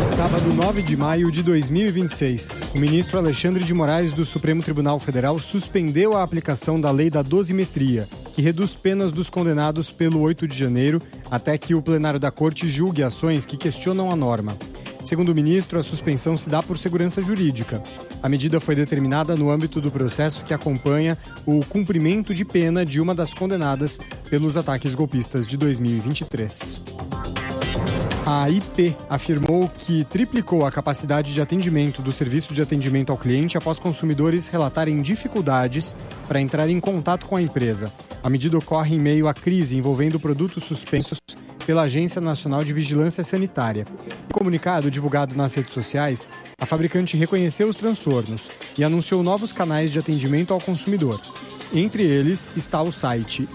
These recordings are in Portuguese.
Sábado 9 de maio de 2026, o ministro Alexandre de Moraes do Supremo Tribunal Federal suspendeu a aplicação da lei da dosimetria, que reduz penas dos condenados pelo 8 de janeiro, até que o plenário da Corte julgue ações que questionam a norma. Segundo o ministro, a suspensão se dá por segurança jurídica. A medida foi determinada no âmbito do processo que acompanha o cumprimento de pena de uma das condenadas pelos ataques golpistas de 2023. A IP afirmou que triplicou a capacidade de atendimento do serviço de atendimento ao cliente após consumidores relatarem dificuldades para entrar em contato com a empresa. A medida ocorre em meio à crise envolvendo produtos suspensos pela Agência Nacional de Vigilância Sanitária. Em comunicado divulgado nas redes sociais, a fabricante reconheceu os transtornos e anunciou novos canais de atendimento ao consumidor. Entre eles está o site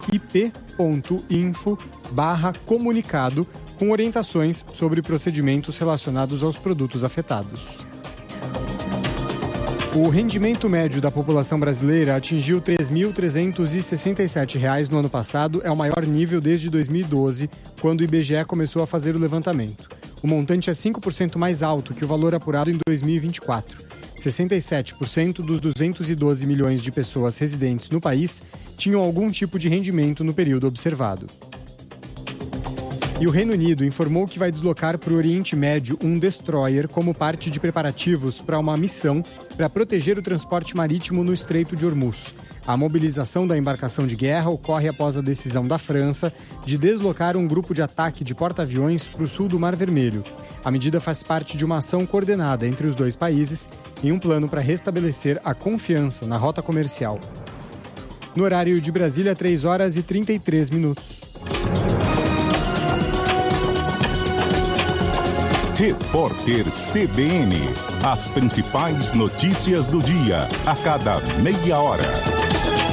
ip.info/comunicado, com orientações sobre procedimentos relacionados aos produtos afetados. O rendimento médio da população brasileira atingiu R$ 3.367 no ano passado, é o maior nível desde 2012, quando o IBGE começou a fazer o levantamento. O montante é 5% mais alto que o valor apurado em 2024. 67% dos 212 milhões de pessoas residentes no país tinham algum tipo de rendimento no período observado. E o Reino Unido informou que vai deslocar para o Oriente Médio um destroyer como parte de preparativos para uma missão para proteger o transporte marítimo no Estreito de Hormuz. A mobilização da embarcação de guerra ocorre após a decisão da França de deslocar um grupo de ataque de porta-aviões para o sul do Mar Vermelho. A medida faz parte de uma ação coordenada entre os dois países em um plano para restabelecer a confiança na rota comercial. No horário de Brasília, 3h33. Repórter CBN. As principais notícias do dia, a cada meia hora.